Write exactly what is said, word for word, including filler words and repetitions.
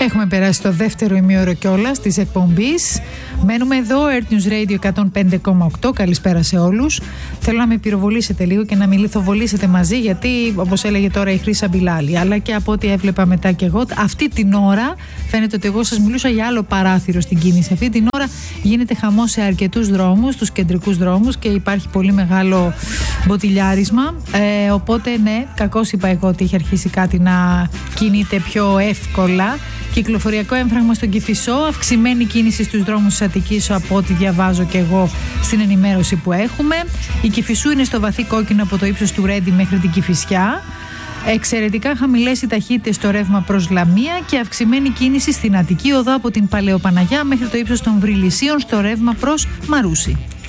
Έχουμε περάσει το δεύτερο ημίωρο κιόλας της εκπομπής. Μένουμε εδώ, Earth News Radio εκατόν πέντε κόμμα οκτώ. Καλησπέρα σε όλους. Θέλω να με πυροβολήσετε λίγο και να με λιθοβολήσετε μαζί, γιατί όπως έλεγε τώρα η Χρύσα Μπιλάλη, αλλά και από ό,τι έβλεπα μετά κι εγώ, αυτή την ώρα φαίνεται ότι εγώ σας μιλούσα για άλλο παράθυρο στην κίνηση. Αυτή την ώρα γίνεται χαμός σε αρκετούς δρόμους, τους κεντρικούς δρόμους, και υπάρχει πολύ μεγάλο μποτιλιάρισμα. Ε, οπότε ναι, κακώς είπα εγώ ότι είχε αρχίσει κάτι να κινείται πιο εύκολα. Κυκλοφοριακό έμφραγμα στον Κηφισό, αυξημένη κίνηση στους δρόμους της Αττικής από ό,τι διαβάζω και εγώ στην ενημέρωση που έχουμε. Η Κηφισού είναι στο βαθύ κόκκινο από το ύψος του Ρέντι μέχρι την Κηφισιά. Εξαιρετικά χαμηλές οι ταχύτητες στο ρεύμα προς Λαμία και αυξημένη κίνηση στην Αττική οδό από την Παλαιοπαναγιά μέχρι το ύψος των Βρυλισίων στο ρεύμα προς Μαρούσι.